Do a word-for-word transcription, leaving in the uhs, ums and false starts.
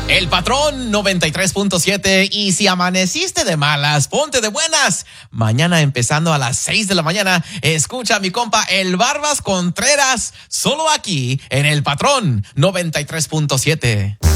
El Patrón noventa y tres punto siete. Y si amaneciste de malas, ponte de buenas. Mañana empezando a las seis de la mañana, escucha a mi compa El Barbas Contreras, solo aquí en El Patrón noventa y tres punto siete.